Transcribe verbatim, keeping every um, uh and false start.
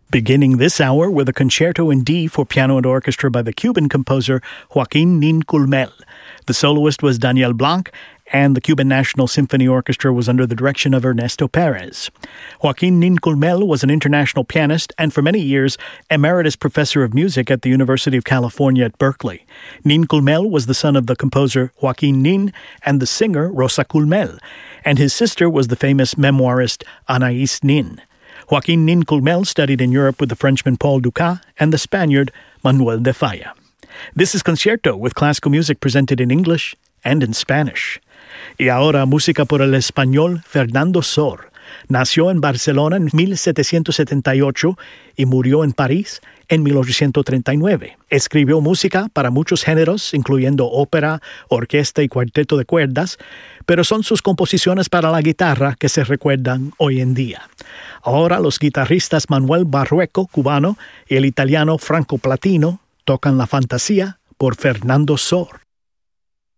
Beginning this hour with a concerto in D for piano and orchestra by the Cuban composer Joaquin Nin Culmel. The soloist was Daniel Blanc, and the Cuban National Symphony Orchestra was under the direction of Ernesto Perez. Joaquin Nin Culmel was an international pianist and for many years emeritus professor of music at the University of California at Berkeley. Nin Culmel was the son of the composer Joaquin Nin and the singer Rosa Culmel, and his sister was the famous memoirist Anaïs Nin. Joaquin Nin Culmel studied in Europe with the Frenchman Paul Dukas and the Spaniard Manuel de Falla. This is Concierto with classical music presented in English and in Spanish. Y ahora música por el español Fernando Sor. Nació en Barcelona en mil setecientos setenta y ocho y murió en París en mil ochocientos treinta y nueve. Escribió música para muchos géneros, incluyendo ópera, orquesta y cuarteto de cuerdas, pero son sus composiciones para la guitarra que se recuerdan hoy en día. Ahora los guitarristas Manuel Barrueco, cubano, y el italiano Franco Platino tocan la fantasía por Fernando Sor.